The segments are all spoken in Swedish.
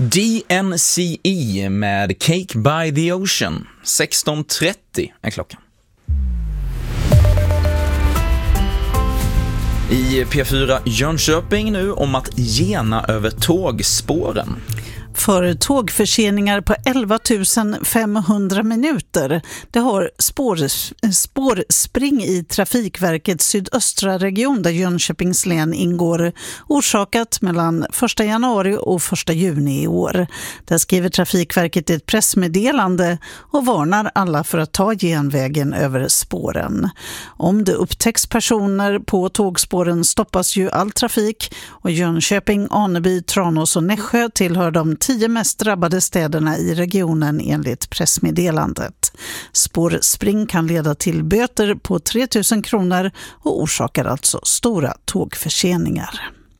DNCE med Cake by the Ocean. 16:30 är klockan. I P4 Jönköping nu om att gena över tågspåren. För tågförseningar på 11 500 minuter. Det har spårspring i Trafikverkets sydöstra region där Jönköpings län ingår orsakat mellan 1 januari och 1 juni i år. Där skriver Trafikverket ett pressmeddelande och varnar alla för att ta genvägen över spåren. Om det upptäcks personer på tågspåren stoppas ju all trafik och Jönköping, Aneby, Tranås och Nässjö tillhör de 10 mest drabbade städerna i regionen enligt pressmeddelandet. Spårspring kan leda till böter på 3 000 kronor och orsakar alltså stora tågförseningar.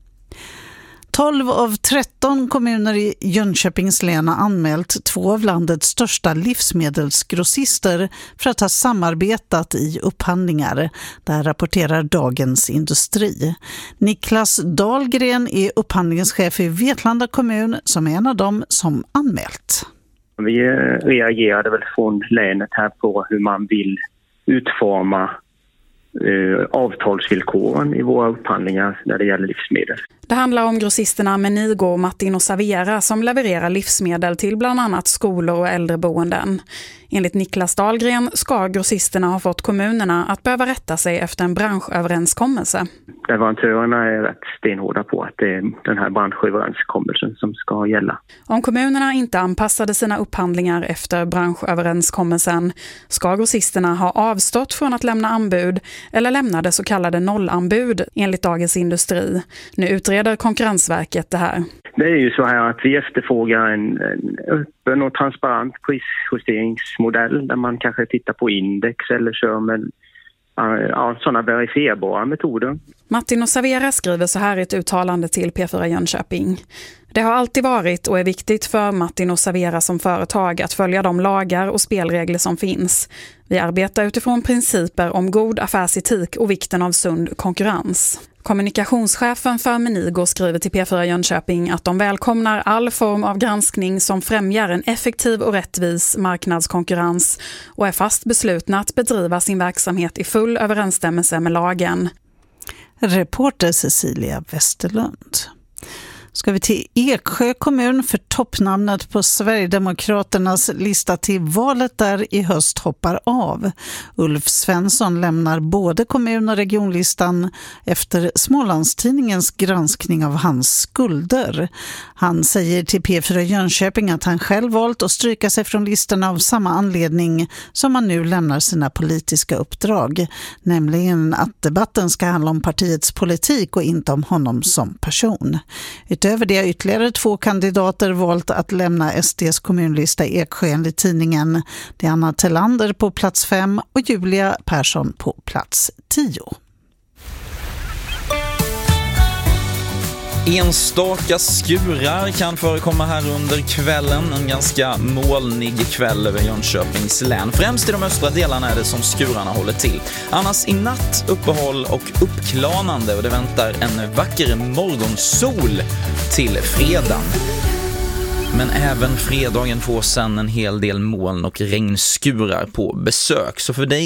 12 av 13 kommuner i Jönköpings län har anmält 2 av landets största livsmedelsgrossister för att ha samarbetat i upphandlingar. Där rapporterar Dagens Industri. Niklas Dahlgren är upphandlingschef i Vetlanda kommun som är en av dem som anmält. Vi reagerade väl från länet här på hur man vill utforma avtalsvillkoren i våra upphandlingar när det gäller livsmedel. Det handlar om grossisterna Menigo, Martin och Saviera som levererar livsmedel till bland annat skolor och äldreboenden. Enligt Niklas Dahlgren ska grossisterna ha fått kommunerna att behöva rätta sig efter en branschöverenskommelse. Leverantörerna är rätt stenhårda på att det är den här branschöverenskommelsen som ska gälla. Om kommunerna inte anpassade sina upphandlingar efter branschöverenskommelsen ska grossisterna ha avstått från att lämna anbud eller lämna det så kallade nollanbud enligt Dagens Industri. Nu utreder Konkurrensverket det här. Det är ju så här att vi efterfrågar en öppen och transparent prisjusteringsmodell där man kanske tittar på index eller kör med sådana verifierbara metoder. Martin och Saviera skriver så här i ett uttalande till P4 Jönköping. Det har alltid varit och är viktigt för Martin och Saviera som företag att följa de lagar och spelregler som finns. Vi arbetar utifrån principer om god affärsetik och vikten av sund konkurrens. Kommunikationschefen för Menigo skriver till P4 Jönköping att de välkomnar all form av granskning som främjar en effektiv och rättvis marknadskonkurrens och är fast beslutna att bedriva sin verksamhet i full överensstämmelse med lagen. Reporter Cecilia Westerlund. Ska vi till Eksjö kommun för toppnamnet på Sverigedemokraternas lista till valet där i höst hoppar av. Ulf Svensson lämnar både kommun- och regionlistan efter Smålandstidningens granskning av hans skulder. Han säger till P4 Jönköping att han själv valt att stryka sig från listan av samma anledning som han nu lämnar sina politiska uppdrag. Nämligen att debatten ska handla om partiets politik och inte om honom som person. Utöver det har ytterligare 2 kandidater valt att lämna SDs kommunlista i Eksjö enligt tidningen. Det är Anna Tellander på plats 5 och Julia Persson på plats 10. Enstaka skurar kan förekomma här under kvällen. En ganska molnig kväll över Jönköpings län. Främst i de östra delarna är det som skurarna håller till. Annars i natt uppehåll och uppklarnande och det väntar en vacker morgonsol till fredagen. Men även fredagen får sen en hel del moln och regnskurar på besök. Så för dig